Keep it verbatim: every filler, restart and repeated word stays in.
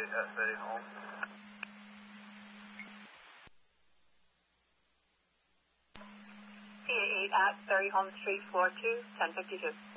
at thirty home. C A eight at thirty Home Street, floor two, ten fifty-two.